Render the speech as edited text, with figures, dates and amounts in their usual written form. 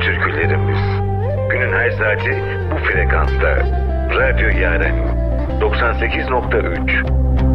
türkülerimiz. Günün her saati bu frekansta. Radyo Yaren 98.3